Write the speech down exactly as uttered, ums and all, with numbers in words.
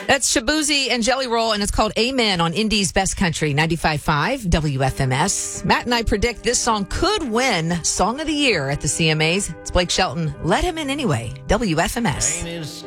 That's Shabuzi and Jelly Roll, and it's called Amen on Indy's Best Country, ninety-five point five W F M S. Matt and I predict this song could win Song of the Year at the C M As. It's Blake Shelton. Let him in anyway. W F M S.